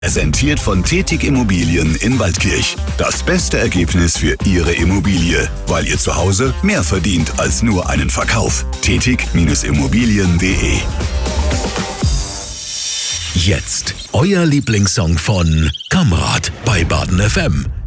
Präsentiert von Tetig Immobilien in Waldkirch. Das beste Ergebnis für Ihre Immobilie, weil ihr zu Hause mehr verdient als nur einen Verkauf. Tetig-Immobilien.de. Jetzt euer Lieblingssong von Kamerad bei Baden FM.